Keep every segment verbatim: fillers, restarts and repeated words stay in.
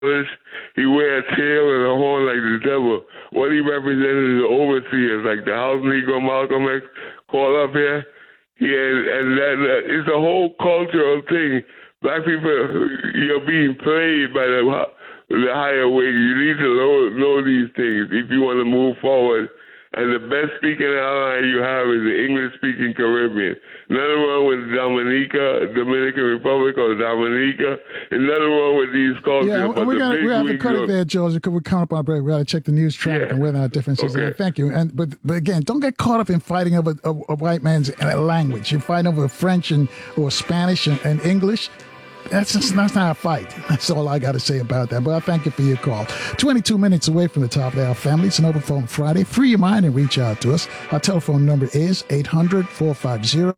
He wear a tail and a horn like the devil. What he represented is the overseers, like the House Negro Malcolm X called up here. He had, and that, that it's a whole cultural thing. Black people, you're being played by the the higher wing. You need to know, know these things if you want to move forward. And the best speaking ally you have is the English-speaking Caribbean. Nothing wrong with Dominica, Dominican Republic, or Dominica. And nothing wrong with these cultures. Yeah, but we got we have to cut it there, George, because we're coming up on break. We got to check the news traffic yeah. and whether or not differences okay. are. Thank you. And but but again, don't get caught up in fighting over a, a white man's language. You're fighting over French and or Spanish and, and English. That's just, that's not a fight. That's all I got to say about that. But I thank you for your call. twenty-two minutes away from the top of the hour, family. It's an Open Phone Friday. Free your mind and reach out to us. Our telephone number is eight hundred, four five zero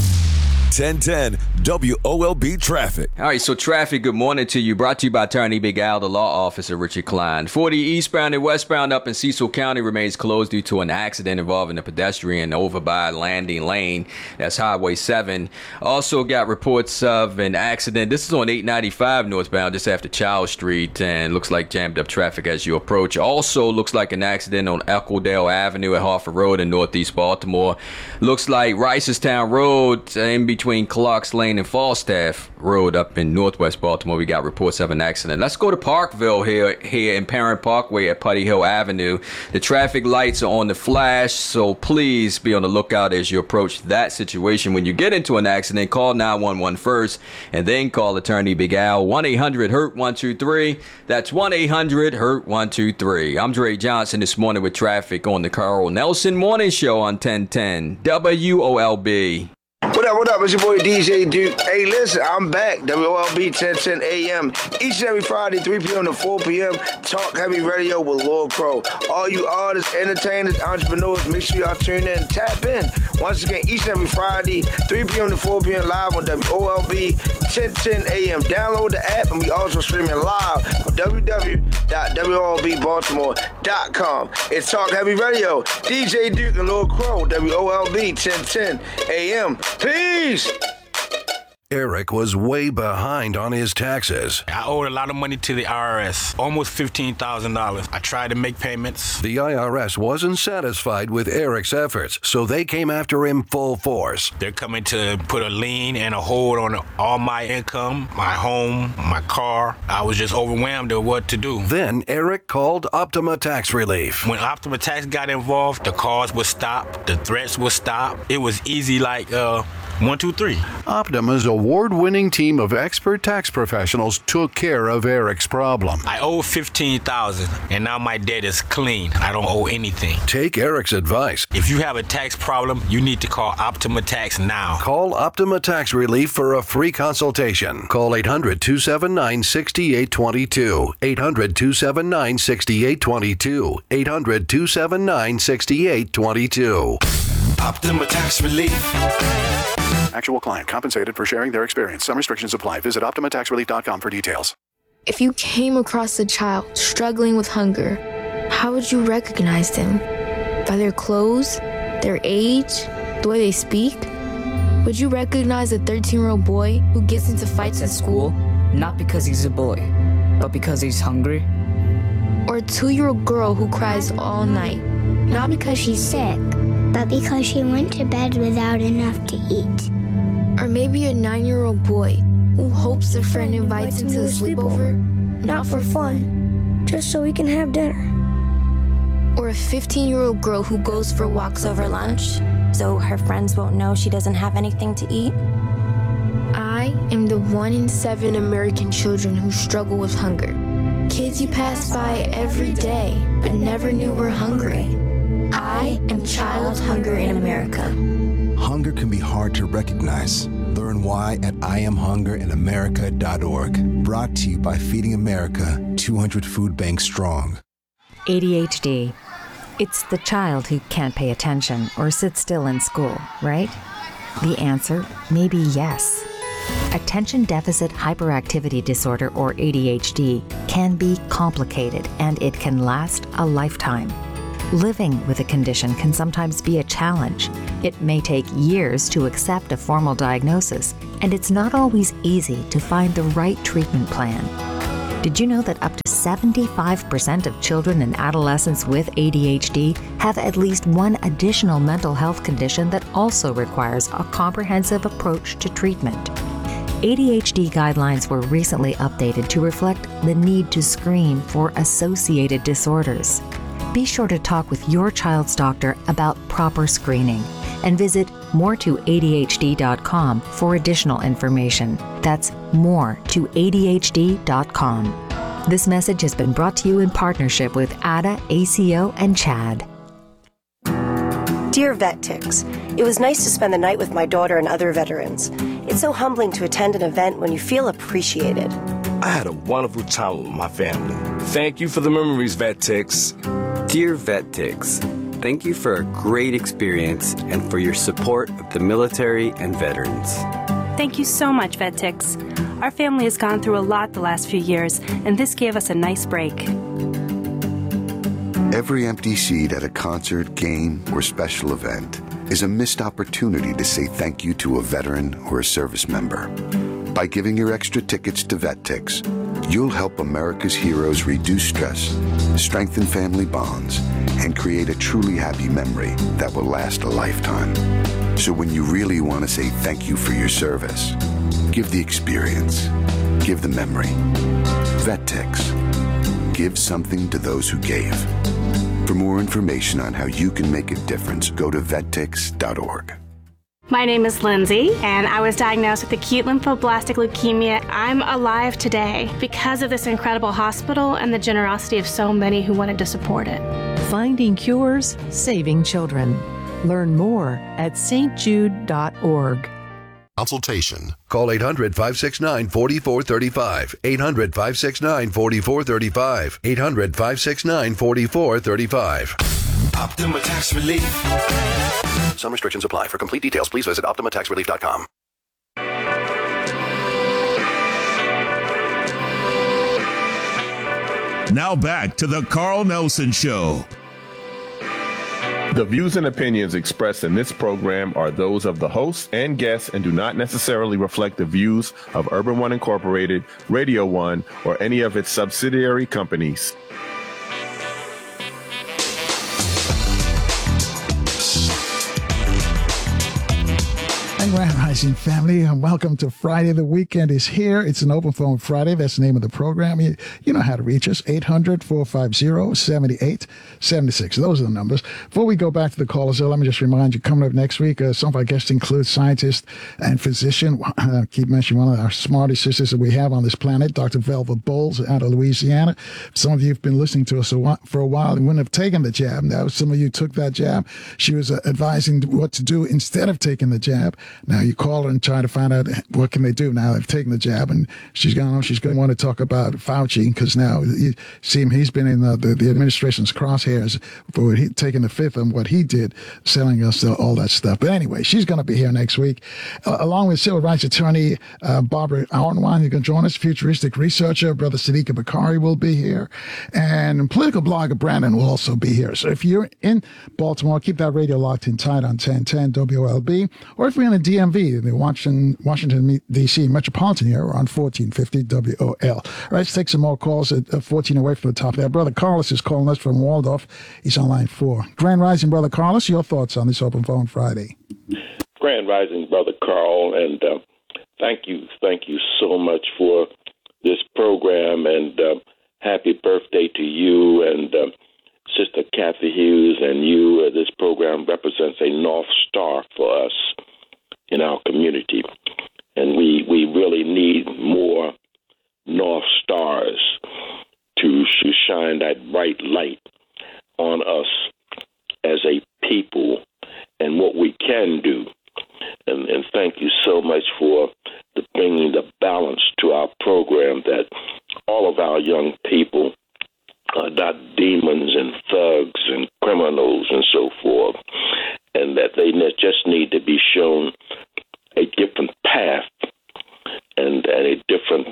ten ten W O L B Traffic. All right, so traffic, good morning to you. Brought to you by Attorney Big Al, the law officer Richard Klein. forty eastbound and westbound up in Cecil County remains closed due to an accident involving a pedestrian over by Landing Lane. That's Highway seven. Also got reports of an accident. This is on eight ninety-five northbound, just after Child Street, and looks like jammed up traffic as you approach. Also looks like an accident on Eccledale Avenue at Harford Road in northeast Baltimore. Looks like Ricerstown Road in between between Clark's Lane and Falstaff Road up in northwest Baltimore. We got reports of an accident. Let's go to Parkville here here in Parent Parkway at Putty Hill Avenue. The traffic lights are on the flash, so please be on the lookout as you approach that situation. When you get into an accident, call nine one one first and then call Attorney Big Al. one eight hundred hurt one two three. That's one eight hundred hurt one two three. I'm Dre Johnson this morning with traffic on the Carl Nelson Morning Show on ten ten W O L B. What up, what up? It's your boy D J Duke. Hey, listen, I'm back. W O L B ten ten A M. Each and every Friday, three p.m. to four p.m. Talk Heavy Radio with Lord Crow. All you artists, entertainers, entrepreneurs, make sure y'all tune in and tap in. Once again, each and every Friday, three p.m. to four p.m. live on W O L B ten ten A M. Download the app, and we also streaming live on w w w dot w o l b baltimore dot com. It's Talk Heavy Radio. D J Duke and Lord Crow, W O L B ten ten A M. Peace! Eric was way behind on his taxes. I owed a lot of money to the I R S, almost fifteen thousand dollars. I tried to make payments. The I R S wasn't satisfied with Eric's efforts, so they came after him full force. They're coming to put a lien and a hold on all my income, my home, my car. I was just overwhelmed at what to do. Then Eric called Optima Tax Relief. When Optima Tax got involved, the calls would stop, the threats would stop. It was easy like uh, one, two, three. Optima's award-winning team of expert tax professionals took care of Eric's problem. I owe fifteen thousand dollars, and now my debt is clean. I don't owe anything. Take Eric's advice. If you have a tax problem, you need to call Optima Tax now. Call Optima Tax Relief for a free consultation. Call eight hundred, two seven nine, six eight two two. eight hundred, two seven nine, six eight two two. eight hundred, two seven nine, six eight two two. Optima Tax Relief. Actual client compensated for sharing their experience. Some restrictions apply. Visit optima tax relief dot com for details. If you came across a child struggling with hunger, how would you recognize them? By their clothes, their age, the way they speak? Would you recognize a thirteen-year-old boy who gets into fights at school? Not because he's a boy, but because he's hungry? Or a two-year-old girl who cries all night? Not because she's sick, but because she went to bed without enough to eat. Or maybe a nine-year-old boy who hopes a friend invites him to a sleepover, not for fun, just so we can have dinner. Or a fifteen-year-old girl who goes for walks over lunch, so her friends won't know she doesn't have anything to eat. I am the one in seven American children who struggle with hunger. Kids you pass by every day, but never knew were hungry. I am Child Hunger in America. Hunger can be hard to recognize. Learn why at I am hunger in america dot org. Brought to you by Feeding America, two hundred Food Banks Strong. A D H D. It's the child who can't pay attention or sit still in school, right? The answer may be yes. Attention Deficit Hyperactivity Disorder, or A D H D, can be complicated and it can last a lifetime. Living with a condition can sometimes be a challenge. It may take years to accept a formal diagnosis, and it's not always easy to find the right treatment plan. Did you know that up to seventy-five percent of children and adolescents with A D H D have at least one additional mental health condition that also requires a comprehensive approach to treatment? A D H D guidelines were recently updated to reflect the need to screen for associated disorders. Be sure to talk with your child's doctor about proper screening and visit more to A D H D dot com for additional information. That's more to A D H D dot com. This message has been brought to you in partnership with A D A, A C O, and CHAD. Dear VetTix, it was nice to spend the night with my daughter and other veterans. It's so humbling to attend an event when you feel appreciated. I had a wonderful time with my family. Thank you for the memories, VetTix. Dear VetTix, thank you for a great experience and for your support of the military and veterans. Thank you so much, VetTix. Our family has gone through a lot the last few years, and this gave us a nice break. Every empty seat at a concert, game, or special event is a missed opportunity to say thank you to a veteran or a service member. By giving your extra tickets to VetTix, you'll help America's heroes reduce stress, strengthen family bonds, and create a truly happy memory that will last a lifetime. So when you really want to say thank you for your service, give the experience, give the memory. VetTix. Give something to those who gave. For more information on how you can make a difference, go to vet tix dot org. My name is Lindsay, and I was diagnosed with acute lymphoblastic leukemia. I'm alive today because of this incredible hospital and the generosity of so many who wanted to support it. Finding cures, saving children. Learn more at S T Jude dot org. Consultation. Call eight hundred, five six nine, four four three five. eight hundred, five six nine, four four three five. eight hundred, five six nine, four four three five. Optima Tax Relief. Some restrictions apply. For complete details, please visit optima tax relief dot com. Now back to the Carl Nelson Show. The views and opinions expressed in this program are those of the host and guests and do not necessarily reflect the views of Urban One Incorporated, Radio One, or any of its subsidiary companies. Grand Rising family, and welcome to Friday. The weekend is here. It's an open phone Friday. That's the name of the program. You, you know how to reach us. eight hundred, four five zero, seven eight seven six. Those are the numbers. Before we go back to the callers, let me just remind you, coming up next week, uh, some of our guests include scientist and physician. Uh, keep mentioning one of our smartest sisters that we have on this planet, Doctor Velva Bowles out of Louisiana. Some of you have been listening to us a while, for a while and wouldn't have taken the jab. Now, some of you took that jab. She was uh, advising what to do instead of taking the jab. Now you call her and try to find out what can they do now they've taken the jab, and she's going to she's going to want to talk about Fauci because now you see him, he's been in the, the, the administration's crosshairs for he, taking the fifth on what he did, selling us all that stuff. But anyway, she's going to be here next week, uh, along with civil rights attorney uh, Barbara Auernwine, who's going to join us. Futuristic researcher Brother Sadiq Bakari will be here, and political blogger Brandon will also be here. So if you're in Baltimore, keep that radio locked in tight on ten ten W O L B, or if we're in a D M V, the Washington, Washington D C metropolitan area, we're on fourteen fifty W O L. All right, let's take some more calls at uh, fourteen away from the top there. Brother Carlos is calling us from Waldorf. He's on line four. Grand Rising, Brother Carlos, your thoughts on this Open Phone Friday? Grand Rising, Brother Carl, and uh, thank you, thank you so much for this program, and uh, happy birthday to you and uh, Sister Kathy Hughes and you. Uh, this program represents a North Star for us in our community, and we, we really need more North Stars to, to shine that bright light on us as a people and what we can do. And, and thank you so much for the bringing the balance to our program, that all of our young people are not demons and thugs and criminals and so forth, and that they just need to be shown a different path and, and a different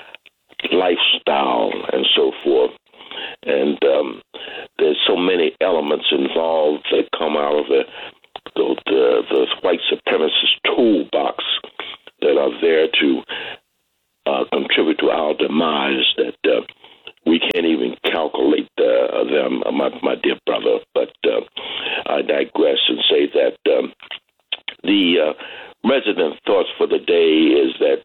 lifestyle and so forth. And um, there's so many elements involved that come out of the, the, the, the white supremacist toolbox that are there to uh, contribute to our demise, that uh, um, my, my dear brother. But uh, I digress and say that um, the uh, resident thoughts for the day is that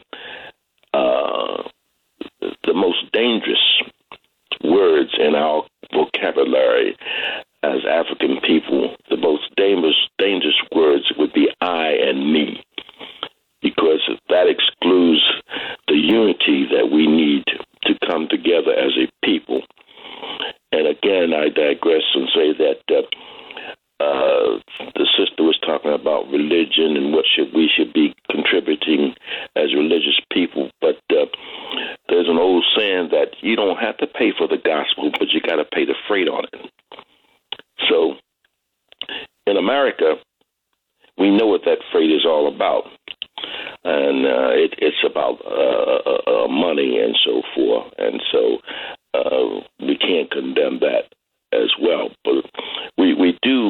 uh, the most dangerous words in our vocabulary as African people, the most dangerous, dangerous words would be I and me, because that excludes the unity that we need to come together as a people. And again, I digress and say that uh, uh, the sister was talking about religion and what should we should be contributing as religious people. But uh, there's an old saying that you don't have to pay for the gospel, but you got to pay the freight on it. So in America, we know what that freight is all about. And uh, it, it's about uh, uh, money and so forth. And so uh, we can't condemn that as well. But we, we do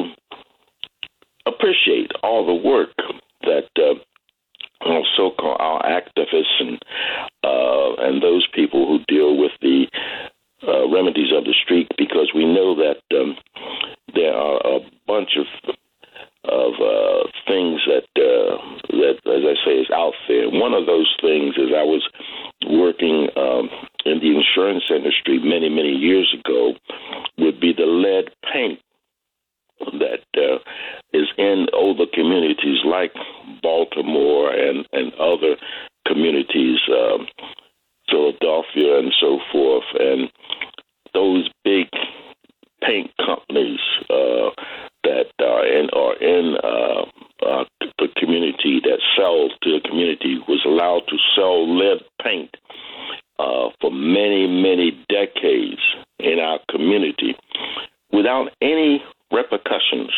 appreciate all the work that uh, our so-called our activists and, uh, and those people who deal with the uh, remedies of the street, because we know that um, there are a bunch of of uh, things that, uh, that, as I say, is out there. One of those things is I was working um, in the insurance industry many, many years ago, would be the lead paint that uh, is in older communities like Baltimore and, and other communities, uh, Philadelphia and so forth. And those big paint companies uh, that are in, are in uh, uh, the community that sells to the community was allowed to sell lead paint uh, for many, many decades in our community without any repercussions,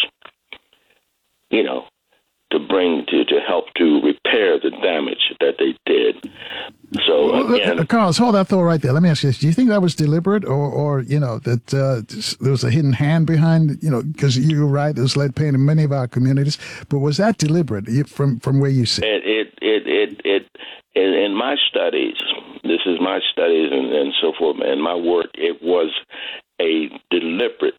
you know, to bring to, to help to repair the damage that they did. So again, uh, Carlos, hold that thought right there. Let me ask you this: do you think that was deliberate, or, or you know, that uh, there was a hidden hand behind? You know, because you're right, there's lead paint in many of our communities, but was that deliberate from from where you sit? It it it it, it in, in my studies, this is my studies and, and so forth, and my work. It was a deliberate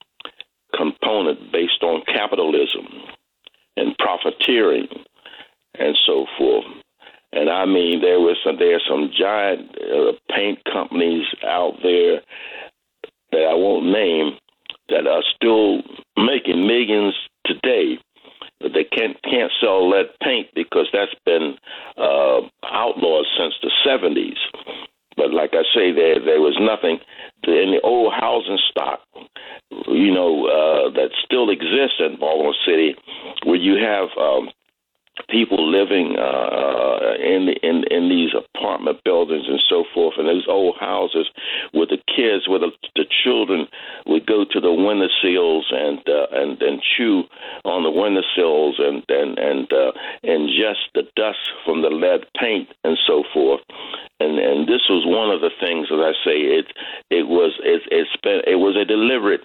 component based on capitalism and profiteering and so forth. And I mean, there was some, there are some giant uh, paint companies out there that I won't name that are still making millions today, but they can't can't sell lead paint because that's been uh, outlawed since the seventies. But like I say, there there was nothing to, in the old housing stock, you know, uh, that still exists in Baltimore City, where you have um, people living uh, in, the, in in these apartment buildings and so forth, and those old houses where the kids, where the, the children would go to the windowsills and uh, and and chew on the windowsills and and and uh, ingest the dust from the lead paint and so forth. And and this was one of the things that I say it it was it it's been it was a deliberate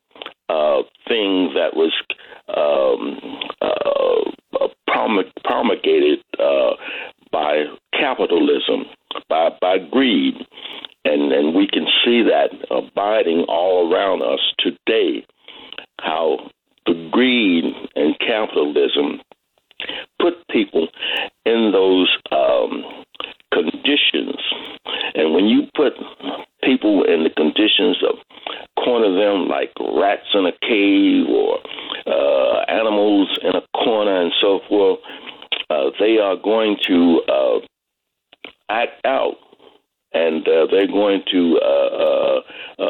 uh, thing that was um, uh, promulgated uh, by capitalism, by by greed, and and we can see that abiding all around us today. How the greed and capitalism put people in those um, conditions, and when you put people in the conditions of corner them like rats in a cave or uh, animals in a corner and so forth, uh, they are going to uh, act out, and uh, they're going to uh, uh,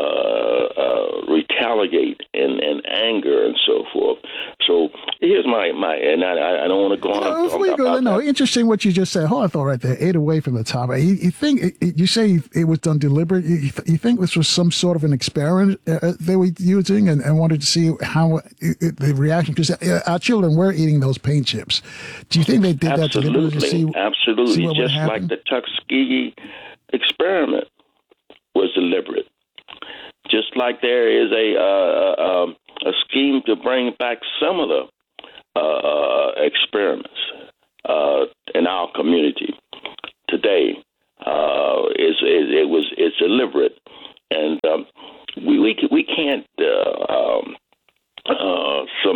uh, retaliate in, in anger and so forth. So here's my, my and I, I don't want to go on. No, before you go, no, interesting what you just said. Hold on, thought right there, eight away from the top. You, you think you say it was done deliberate? You, you think this was some sort of an experiment uh, they were using and, and wanted to see how it, it, the reaction? Because our children were eating those paint chips. Do you think they did absolutely, that deliberately? To see, absolutely, see what just like the Tuskegee experiment was deliberate. Just like there is a uh, uh, a scheme to bring back some of the uh, experiments uh, in our community today. Uh, is it, it was it's deliberate, and um, we we we can't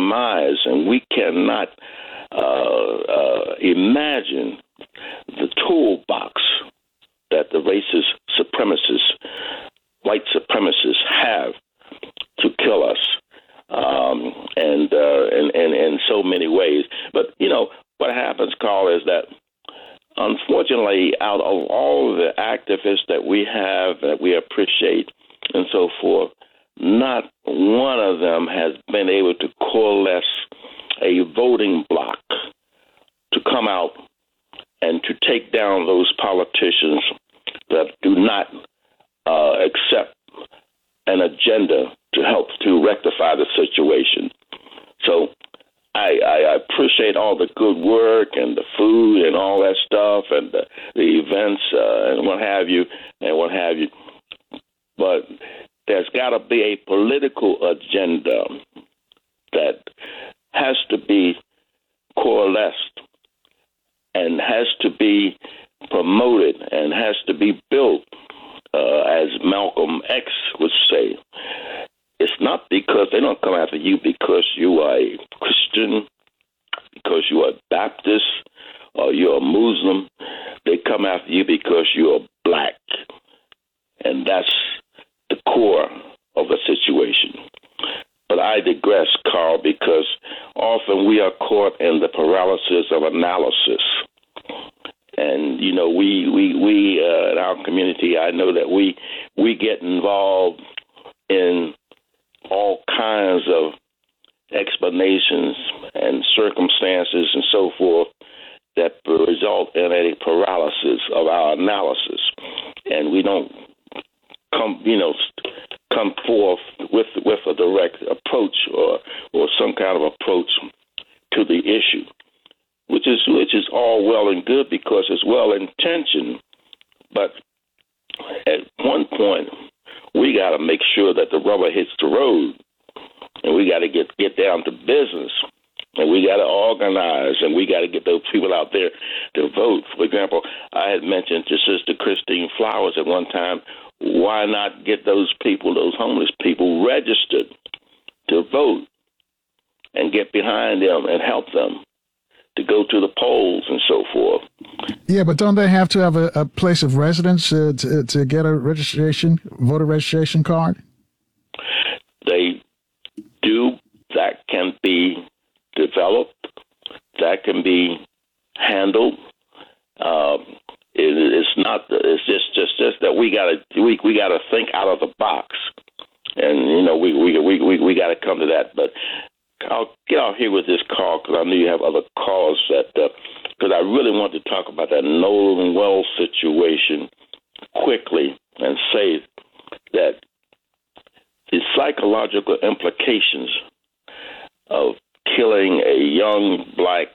demise, and we cannot uh, uh, imagine the toolbox that the racist supremacists, white supremacists have to kill us, um, and, uh, and and in so many ways. But you know what happens, Carl, is that unfortunately, out of all of the activists that we have, that we appreciate, and so forth, not one of them has been able to coalesce a voting bloc to come out and to take down those politicians that do not uh, accept an agenda to help to rectify the situation. So I, I appreciate all the good work and the food and all that stuff and the, the events uh, and what have you and what have you. But there's got to be a political agenda that has to be coalesced and has to be promoted and has to be built, uh, as Malcolm X would say. It's not because they don't come after you because you are a Christian, because you are Baptist, or you're a Muslim. They come after you because you're black. And that's the core of the situation. But I digress, Carl, because often we are caught in the paralysis of analysis. And, you know, we, we, we uh, in our community, I know that we we get involved in all kinds of explanations and circumstances and so forth that result in a paralysis of our analysis. And we don't come, you know, come forth with with a direct approach or or some kind of approach to the issue, which is which is all well and good because it's well intentioned, but at one point we got to make sure that the rubber hits the road, and we got to get get down to business, and we got to organize, and we got to get those people out there to vote. For example, I had mentioned to Sister Christine Flowers at one time, why not get those people, those homeless people, registered to vote and get behind them and help them to go to the polls and so forth. Yeah, but don't they have to have a, a place of residence uh, to, to get a registration, voter registration card? They do. That can be developed. That can be handled. Um, it, it's not. It's just, just, just that we got to we we got to think out of the box, and you know we we we we, we got to come to that. But I'll get out here with this call because I know you have other calls that because uh, I really want to talk about that Nolan Wells situation quickly and say that the psychological implications of killing a young black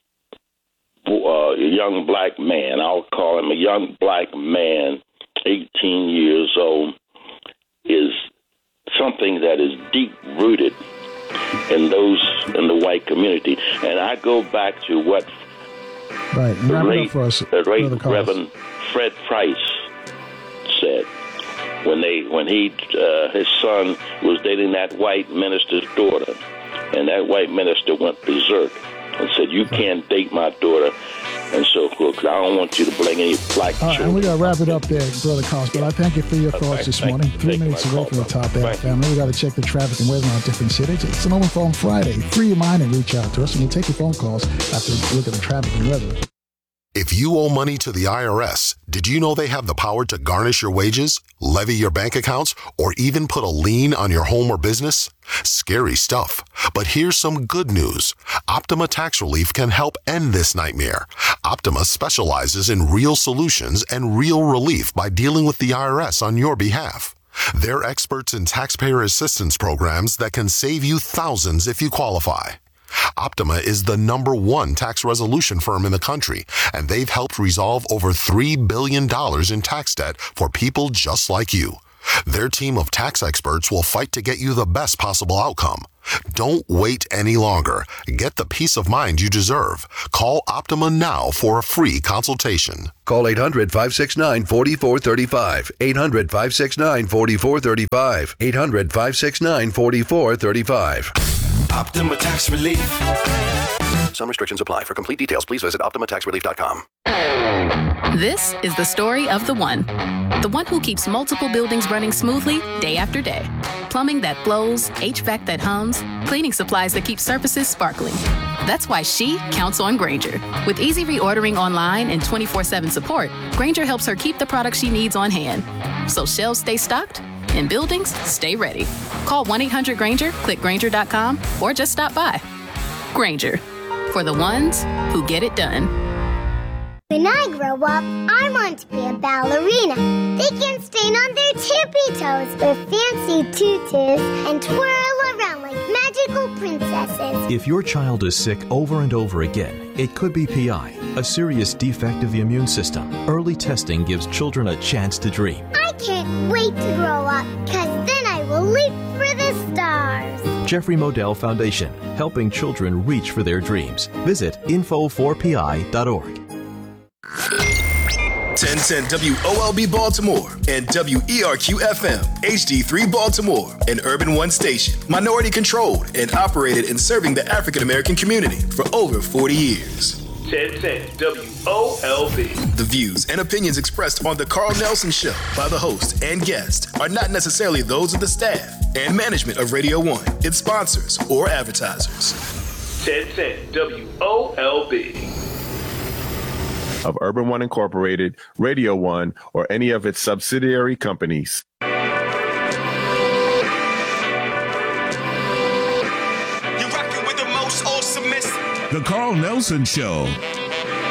uh, a young black man, I'll call him a young black man, eighteen years old, is something that is deep rooted in those in the white community. And I go back to what right. the late, the late Reverend Fred Price said when they when he uh, his son was dating that white minister's daughter, and that white minister went berserk and said, "You can't date my daughter," and so forth. Because I don't want you to bring any black All right, children. and we got to wrap it up there, Brother Cost. But I thank you for your thoughts Okay, this thank morning. you. Three Thank you, minutes my away call, from the top brother. there, family. We got to check the traffic and weather in our different cities. It's an open phone Friday. Free your mind and reach out to us, and we'll take your phone calls after we look at the traffic and weather. If you owe money to the I R S, did you know they have the power to garnish your wages, levy your bank accounts, or even put a lien on your home or business? Scary stuff. But here's some good news. Optima Tax Relief can help end this nightmare. Optima specializes in real solutions and real relief by dealing with the I R S on your behalf. They're experts in taxpayer assistance programs that can save you thousands if you qualify. Optima is the number one tax resolution firm in the country, and they've helped resolve over three billion dollars in tax debt for people just like you. Their team of tax experts will fight to get you the best possible outcome. Don't wait any longer. Get the peace of mind you deserve. Call Optima now for a free consultation. Call eight hundred, five six nine, four four three five. eight hundred, five six nine, four four three five. eight hundred, five six nine, four four three five. Optima Tax Relief. Some restrictions apply. For complete details, please visit optima tax relief dot com. This is the story of the one. The one who keeps multiple buildings running smoothly day after day. Plumbing that flows, H V A C that hums, cleaning supplies that keep surfaces sparkling. That's why she counts on Grainger. With easy reordering online and twenty-four seven support, Grainger helps her keep the products she needs on hand. So shelves stay stocked and buildings stay ready. Call one eight hundred Grainger, click Grainger dot com, or just stop by. Grainger, for the ones who get it done. When I grow up, I want to be a ballerina. They can stand on their tippy toes with fancy tutus and twirl around like magical princesses. If your child is sick over and over again, it could be P I, a serious defect of the immune system. Early testing gives children a chance to dream. I can't wait to grow up, because then I will leap for the stars. Jeffrey Modell Foundation, helping children reach for their dreams. Visit info four p i dot org. ten ten W O L B Baltimore and W E R Q F M, H D three Baltimore, an Urban One station, minority controlled and operated in serving the African American community for over forty years. ten ten W O L B. The views and opinions expressed on The Carl Nelson Show by the host and guest are not necessarily those of the staff and management of Radio One, its sponsors, or advertisers. ten ten W O L B. Of Urban One Incorporated, Radio One, or any of its subsidiary companies. You're rocking with the most awesomest. The Carl Nelson Show